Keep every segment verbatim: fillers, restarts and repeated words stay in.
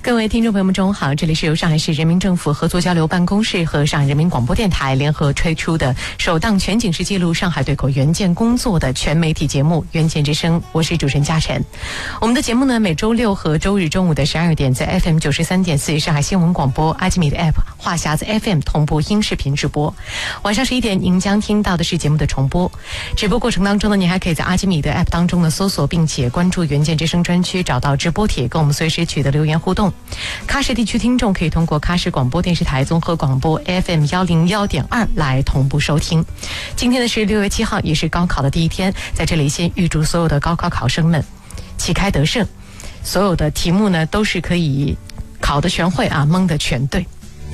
各位听众朋友们，中午好！这里是由上海市人民政府合作交流办公室和上海人民广播电台联合推出的首档全景式记录上海对口援建工作的全媒体节目《援建之声》，我是主持人嘉晨。我们的节目呢，每周六和周日中午的十二点，在 F M 九十三点四上海新闻广播、阿基米的 App、话匣子 F M 同步音视频直播。晚上十一点，您将听到的是节目的重播。直播过程当中呢，您还可以在阿基米的 App 当中呢搜索并且关注援建之声专区，找到直播帖，跟我们随时取得留言互动。喀什地区听众可以通过喀什广播电视台综合广播 F M 一零一点二来同步收听。今天的是六月七号，也是高考的第一天，在这里先预祝所有的高考考生们旗开得胜，所有的题目呢都是可以考得全会啊，蒙得全对。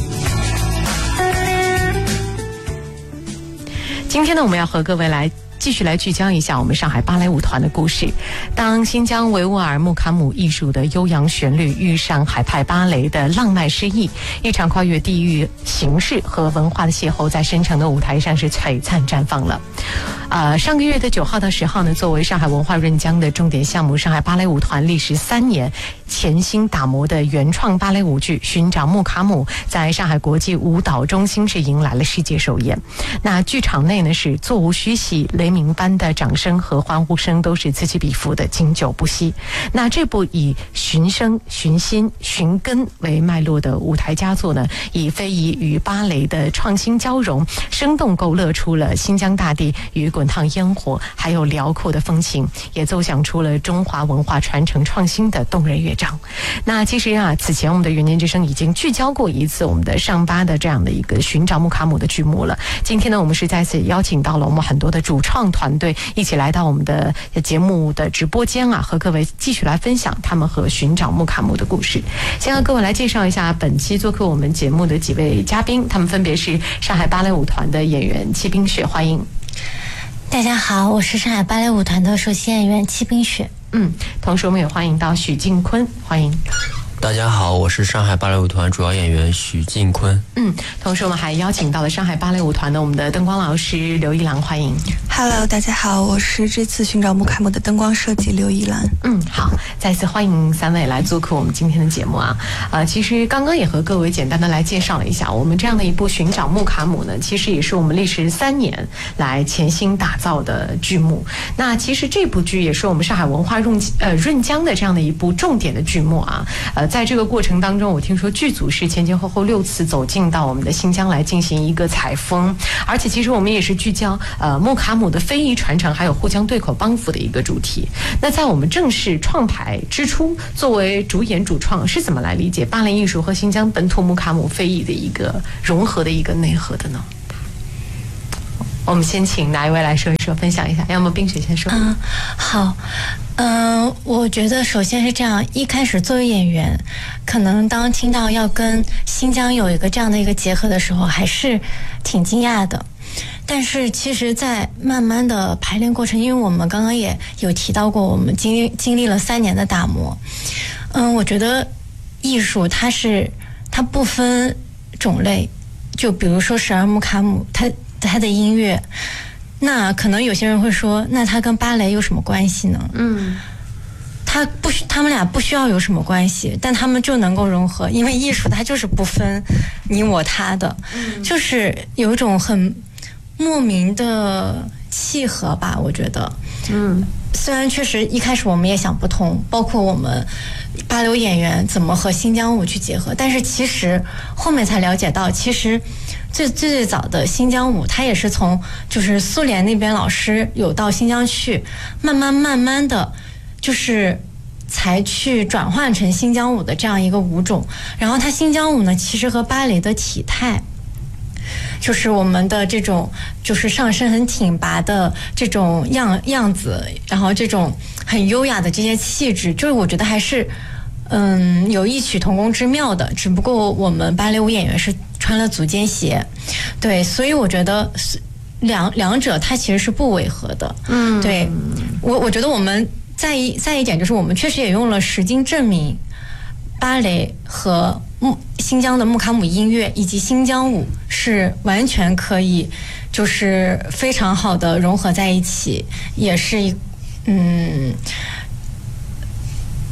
今天呢，我们要和各位来继续来聚焦一下我们上海芭蕾舞团的故事。当新疆维吾尔木卡姆艺术的悠扬旋律遇上海派芭蕾的浪漫诗意，一场跨越地域形式和文化的邂逅在深城的舞台上是璀璨绽放了。呃，上个月的九号到十号呢，作为上海文化润江的重点项目，上海芭蕾舞团历时三年潜心打磨的原创芭蕾舞剧《寻找木卡姆》在上海国际舞蹈中心是迎来了世界首演。那剧场内呢是座无虚席，雷鸣般的掌声和欢呼声都是此起彼伏的，经久不息。那这部以寻声、寻心、寻根为脉络的舞台佳作呢，以非遗与芭蕾的创新交融，生动勾勒出了新疆大地与滚烫烟火，还有辽阔的风情，也奏响出了中华文化传承创新的动人乐章。那其实啊，此前我们的援建之声已经聚焦过一次我们的上巴的这样的一个寻找木卡姆的剧目了。今天呢，我们是再次邀请到了我们很多的主创团队一起来到我们的节目的直播间啊，和各位继续来分享他们和寻找木卡姆的故事。先和各位来介绍一下本期做客我们节目的几位嘉宾，他们分别是上海芭蕾舞团的演员戚冰雪，欢迎。 大家好，我是上海芭蕾舞团的首席演员戚冰雪。 嗯，同时我们也欢迎到许晋坤，欢迎。 大家好，我是上海芭蕾舞团主要演员许晋坤。 嗯，同时我们还邀请到了上海芭蕾舞团的我们的灯光老师刘一郎，欢迎。 Hello， 大家好，我是这次寻找木卡姆的灯光设计刘一兰。 嗯，好，再次欢迎三位来做客我们今天的节目啊。呃，其实刚刚也和各位简单的来介绍了一下，我们这样的一部寻找木卡姆呢，其实也是我们历时三年来潜心打造的剧目。那其实这部剧也是我们上海文化润呃润江的这样的一部重点的剧目啊。呃，在这个过程当中，我听说剧组是前前后后六次走进到我们的新疆来进行一个采风，而且其实我们也是聚焦呃木卡姆的非遗传承，还有沪江对口帮扶的一个主题。那在我们正式创排之初，作为主演主创是怎么来理解芭蕾艺术和新疆本土木卡姆非遗的一个融合的一个内核的呢？我们先请哪一位来说一说，分享一下？要么冰雪先说。 嗯，好。嗯、呃，我觉得首先是这样，一开始作为演员，可能当听到要跟新疆有一个这样的一个结合的时候，还是挺惊讶的。但是其实在慢慢的排练过程，因为我们刚刚也有提到过，我们经历经历了三年的打磨。嗯，我觉得艺术它是它不分种类，就比如说十二木卡姆，它它的音乐，那可能有些人会说，那它跟芭蕾有什么关系呢？嗯，它不需，他们俩不需要有什么关系，但他们就能够融合，因为艺术它就是不分你我他的，嗯、就是有一种很莫名的契合吧，我觉得。嗯，虽然确实一开始我们也想不通，包括我们芭蕾演员怎么和新疆舞去结合，但是其实后面才了解到，其实最最最早的新疆舞，它也是从就是苏联那边老师有到新疆去，慢慢慢慢的就是才去转换成新疆舞的这样一个舞种。然后它新疆舞呢，其实和芭蕾的体态，就是我们的这种就是上身很挺拔的这种样样子，然后这种很优雅的这些气质，就是我觉得还是嗯有异曲同工之妙的，只不过我们芭蕾舞演员是穿了足尖鞋，对，所以我觉得两两者它其实是不违和的。嗯，对，我我觉得我们再一再一点就是我们确实也用了实经证明，芭蕾和木新疆的木卡姆音乐以及新疆舞是完全可以就是非常好的融合在一起，也是一嗯。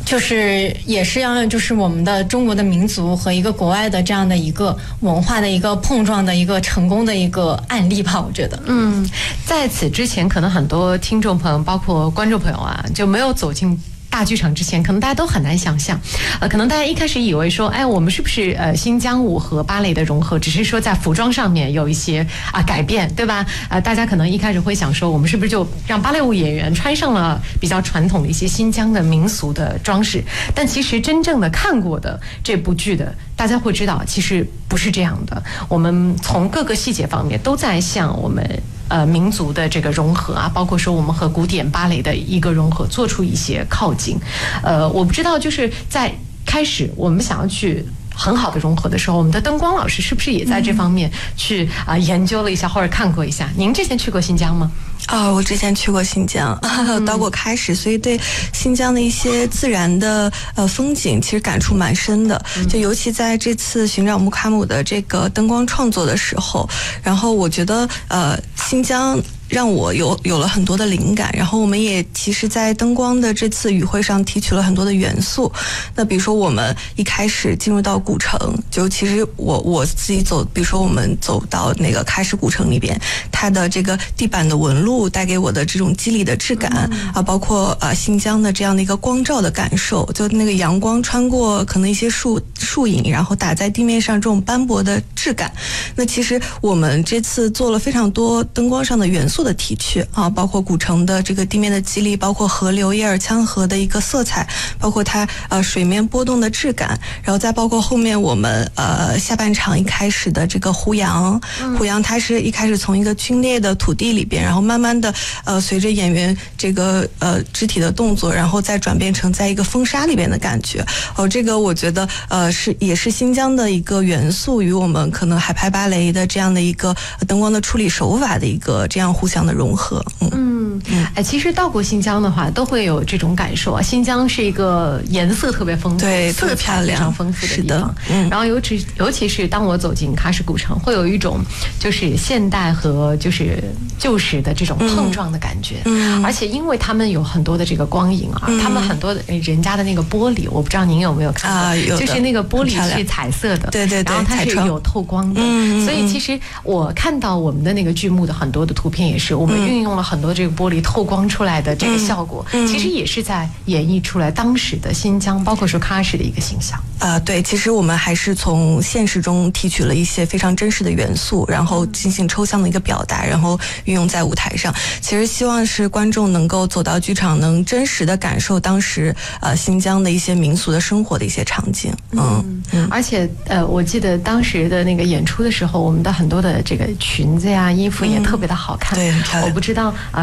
就是也是要就是我们的中国的民族和一个国外的这样的一个文化的一个碰撞的一个成功的一个案例吧，我觉得。 嗯，在此之前，可能很多听众朋友，包括观众朋友啊，就没有走进大剧场之前，可能大家都很难想象，呃，可能大家一开始以为说，哎，我们是不是呃新疆舞和芭蕾的融合，只是说在服装上面有一些啊改变，对吧？呃，大家可能一开始会想说，我们是不是就让芭蕾舞演员穿上了比较传统的一些新疆的民俗的装饰？但其实真正的看过的这部剧的，大家会知道，其实不是这样的。我们从各个细节方面都在向我们呃民族的这个融合啊，包括说我们和古典芭蕾的一个融合，做出一些靠近。呃，我不知道就是在开始我们想要去很好的融合的时候，我们的灯光老师是不是也在这方面去啊、呃、研究了一下或者看过一下？您之前去过新疆吗？ 啊、哦，我之前去过新疆，嗯、到过开始，所以对新疆的一些自然的呃风景其实感触蛮深的。就尤其在这次寻找穆卡姆的这个灯光创作的时候，然后我觉得呃新疆让我有有了很多的灵感，然后我们也其实在灯光的这次语会上提取了很多的元素。那比如说我们一开始进入到古城，就其实我我自己走，比如说我们走到那个喀什古城里边，它的这个地板的纹路带给我的这种肌理的质感、嗯、啊，包括呃新疆的这样的一个光照的感受，就那个阳光穿过可能一些树树影，然后打在地面上这种斑驳的质感。那其实我们这次做了非常多灯光上的元素的提取啊，包括古城的这个地面的肌理，包括河流叶尔羌河的一个色彩，包括它呃水面波动的质感，然后再包括后面我们呃下半场一开始的这个胡杨，胡杨它是一开始从一个皲裂的土地里边，然后慢慢的呃随着演员这个呃肢体的动作，然后再转变成在一个风沙里边的感觉。哦，这个我觉得呃是也是新疆的一个元素与我们可能海派芭蕾的这样的一个灯光的处理手法的一个这样互相的融合。 嗯嗯，哎，其实到过新疆的话，都会有这种感受啊。新疆是一个颜色特别丰富， 对， 色彩非常丰富的地方。 嗯， 然后尤其尤其是当我走进喀什古城，会有一种就是现代和就是旧时的这种碰撞的感觉。嗯，而且因为他们有很多的这个光影啊，嗯、他们很多的人家的那个玻璃，我不知道您有没有看过，啊、有就是那个玻璃是彩色的， 对对对， 然后它是有透光的。嗯，所以其实我看到我们的那个剧目的很多的图片也是，我们运用了很多这个玻璃透光出来的这个效果，嗯嗯、其实也是在演绎出来当时的新疆，包括说喀什的一个形象。 啊、呃，对，其实我们还是从现实中提取了一些非常真实的元素，然后进行抽象的一个表达，然后运用在舞台上。其实希望是观众能够走到剧场，能真实的感受当时呃新疆的一些民俗的生活的一些场景。嗯， 嗯而且呃，我记得当时的那个演出的时候，我们的很多的这个裙子呀、衣服也特别的好看。 嗯、对，很漂亮。 我不知道啊。呃